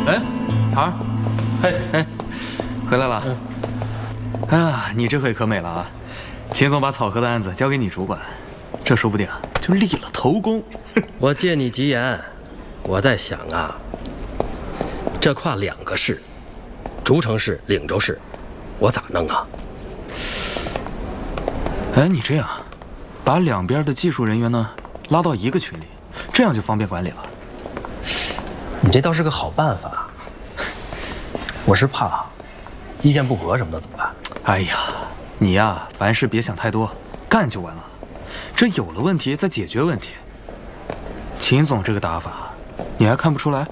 哎，桃儿， 嘿， 回来了。哎呀，你这回可美了啊！秦总把草河的案子交给你主管，这说不定就立了头功。 我借你吉言，我在想啊，这跨2个市，竹城市、岭州市，我咋弄啊？ 哎，你这样，把两边的技术人员呢拉到一个群里，这样就方便管理了。 你这倒是个好办法，我是怕意见不合什么的怎么办？ 哎呀，你呀，凡事别想太多，干就完了。这有了问题再解决问题。秦总这个打法，你还看不出来？